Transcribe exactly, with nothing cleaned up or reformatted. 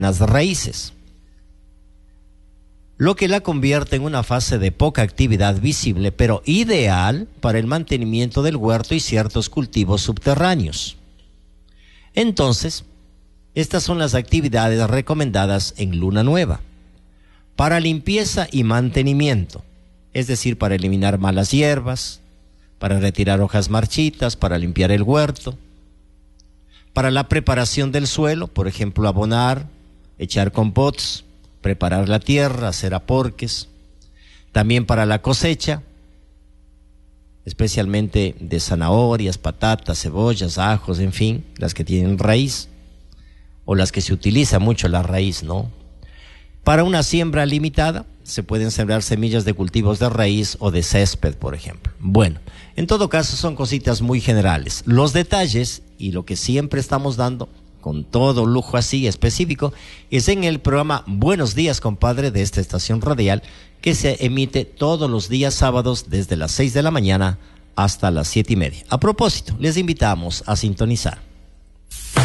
las raíces, lo que la convierte en una fase de poca actividad visible, pero ideal para el mantenimiento del huerto y ciertos cultivos subterráneos. Entonces, estas son las actividades recomendadas en luna nueva. Para limpieza y mantenimiento, es decir, para eliminar malas hierbas, para retirar hojas marchitas, para limpiar el huerto. Para la preparación del suelo, por ejemplo, abonar, echar compots, preparar la tierra, hacer aporques. También para la cosecha, especialmente de zanahorias, patatas, cebollas, ajos, en fin, las que tienen raíz, o las que se utiliza mucho la raíz, ¿no? Para una siembra limitada, se pueden sembrar semillas de cultivos de raíz o de césped, por ejemplo. Bueno, en todo caso son cositas muy generales. Los detalles y lo que siempre estamos dando, con todo lujo así específico, es en el programa Buenos Días, compadre, de esta estación radial, que se emite todos los días sábados desde las seis de la mañana hasta las siete y media. A propósito, les invitamos a sintonizar.